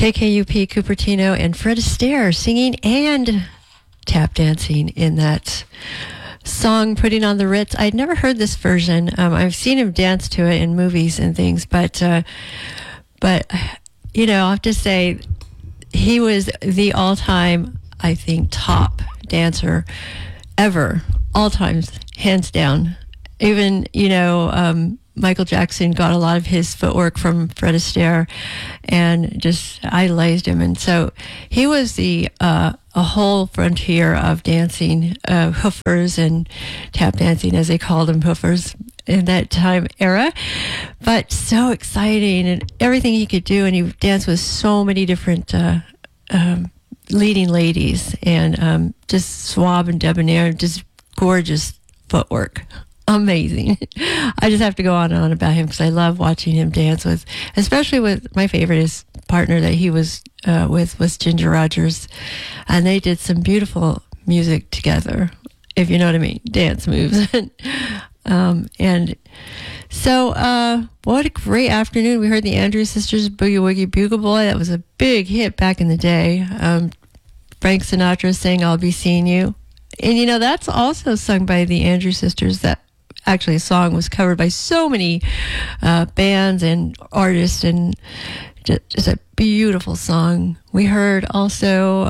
KKUP Cupertino and Fred Astaire singing and tap dancing in that song, Putting on the Ritz. I'd never heard this version. I've seen him dance to it in movies and things, but you know, I'll have to say he was the all-time, I think, top dancer ever, all times, hands down. Even, you know, Michael Jackson got a lot of his footwork from Fred Astaire and just idolized him. And so he was a whole frontier of dancing, hoofers and tap dancing, as they called them, hoofers in that time era. But so exciting, and everything he could do. And he danced with so many different leading ladies, and just suave and debonair, just gorgeous footwork. Amazing. I just have to go on and on about him because I love watching him dance with, especially with my favorite, his partner that he was with was Ginger Rogers, and they did some beautiful music together, if you know what I mean, dance moves. And so what a great afternoon. We heard the Andrews Sisters, Boogie Woogie Bugle Boy. That was a big hit back in the day. Frank Sinatra sang I'll Be Seeing You. And you know, that's also sung by the Andrews Sisters. That actually, a song was covered by so many bands and artists, and just a beautiful song. We heard also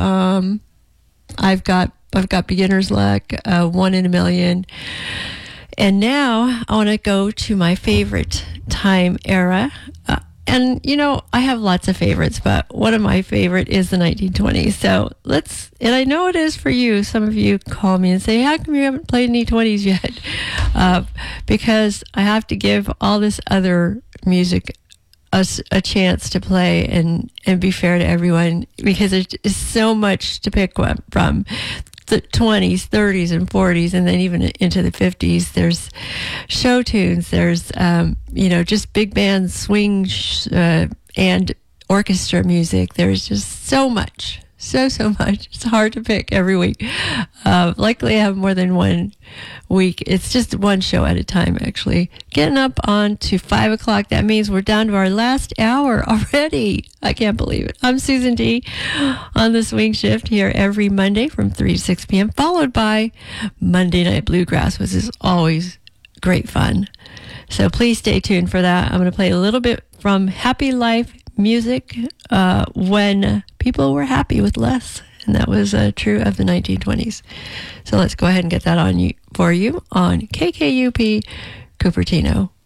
I've got Beginner's Luck, One in a Million. And now I want to go to my favorite time era. And, you know, I have lots of favorites, but one of my favorite is the 1920s. So and I know it is for you. Some of you call me and say, how come you haven't played any 20s yet? Because I have to give all this other music a chance to play and be fair to everyone, because there's so much to pick from. The 20s, 30s, and 40s, and then even into the 50s. There's show tunes. There's, you know, just big band swing and orchestra music. There's just so much. So much. It's hard to pick every week. Luckily, I have more than one week. It's just one show at a time, actually. Getting up on to 5 o'clock. That means we're down to our last hour already. I can't believe it. I'm Susan D. on the Swing Shift here every Monday from 3 to 6 p.m., followed by Monday Night Bluegrass, which is always great fun. So please stay tuned for that. I'm going to play a little bit from Happy Life music when people were happy with less, and that was true of the 1920s. So let's go ahead and get that on for you on KKUP Cupertino.